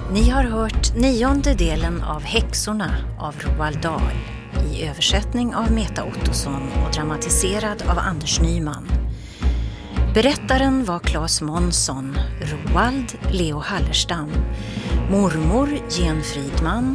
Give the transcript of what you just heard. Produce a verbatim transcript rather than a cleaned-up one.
Ni har hört nionde delen av Häxorna av Roald Dahl i översättning av Meta Ottosson och dramatiserad av Anders Nyman. Berättaren var Claes Månsson, Roald Leo Hallerstam, mormor Jen Fridman,